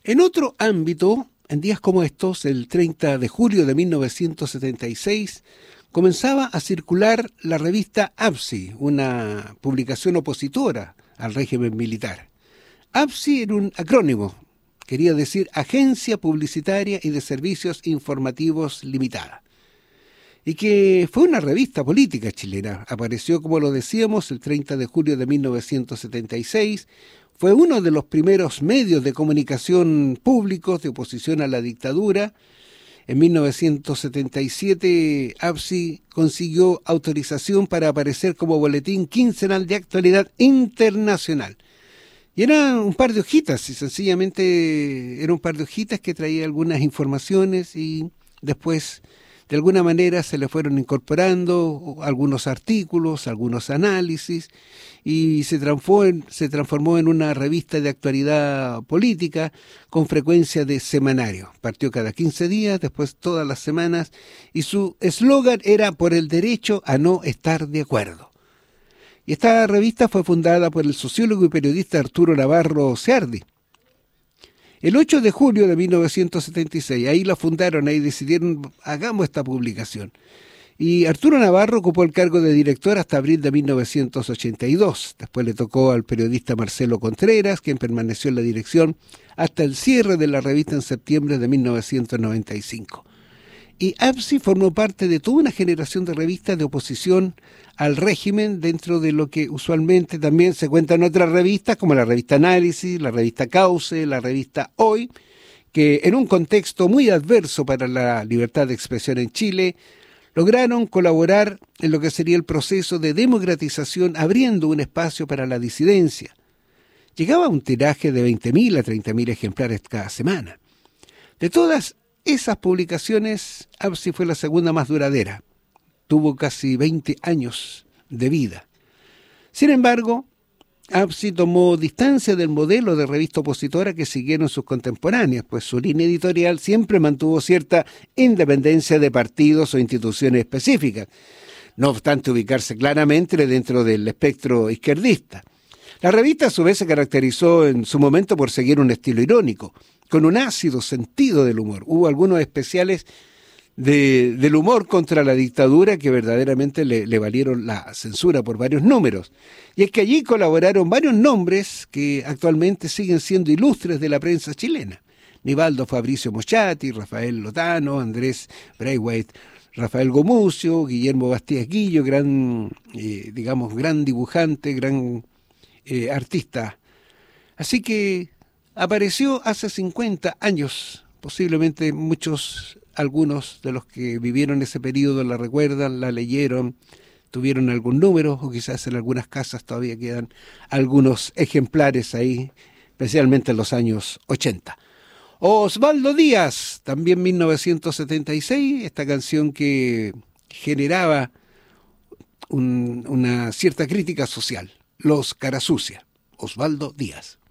En otro ámbito, en días como estos, el 30 de julio de 1976, comenzaba a circular la revista APSI, una publicación opositora al régimen militar. APSI era un acrónimo, quería decir Agencia Publicitaria y de Servicios Informativos Limitada, y que fue una revista política chilena. Apareció, como lo decíamos, el 30 de julio de 1976, fue uno de los primeros medios de comunicación públicos de oposición a la dictadura. En 1977, APSI consiguió autorización para aparecer como boletín quincenal de actualidad internacional. Y era un par de hojitas, y sencillamente era un par de hojitas que traía algunas informaciones y después, de alguna manera, se le fueron incorporando algunos artículos, algunos análisis, y se transformó en una revista de actualidad política con frecuencia de semanario. Partió cada 15 días, después todas las semanas, y su eslogan era "por el derecho a no estar de acuerdo". Y esta revista fue fundada por el sociólogo y periodista Arturo Navarro Seardi. El 8 de julio de 1976, ahí la fundaron, ahí decidieron, hagamos esta publicación. Y Arturo Navarro ocupó el cargo de director hasta abril de 1982. Después le tocó al periodista Marcelo Contreras, quien permaneció en la dirección hasta el cierre de la revista en septiembre de 1995. Y APSI formó parte de toda una generación de revistas de oposición al régimen, dentro de lo que usualmente también se cuentan otras revistas, como la revista Análisis, la revista Cauce, la revista Hoy, que en un contexto muy adverso para la libertad de expresión en Chile, lograron colaborar en lo que sería el proceso de democratización, abriendo un espacio para la disidencia. Llegaba a un tiraje de 20.000 a 30.000 ejemplares cada semana. De todas esas publicaciones, APSI fue la segunda más duradera. Tuvo casi 20 años de vida. Sin embargo, APSI tomó distancia del modelo de revista opositora que siguieron sus contemporáneas, pues su línea editorial siempre mantuvo cierta independencia de partidos o instituciones específicas, no obstante ubicarse claramente dentro del espectro izquierdista. La revista a su vez se caracterizó en su momento por seguir un estilo irónico, con un ácido sentido del humor. Hubo algunos especiales del humor contra la dictadura que verdaderamente le valieron la censura por varios números. Y es que allí colaboraron varios nombres que actualmente siguen siendo ilustres de la prensa chilena. Nivaldo Fabricio Mochati, Rafael Lotano, Andrés Braithwaite, Rafael Gomucio, Guillermo Bastías Guillo, gran dibujante, gran artista. Así que apareció hace 50 años, posiblemente algunos de los que vivieron ese periodo la recuerdan, la leyeron, tuvieron algún número, o quizás en algunas casas todavía quedan algunos ejemplares ahí, especialmente en los años 80. Osvaldo Díaz, también 1976, esta canción que generaba una cierta crítica social, Los Cara Sucia, Osvaldo Díaz.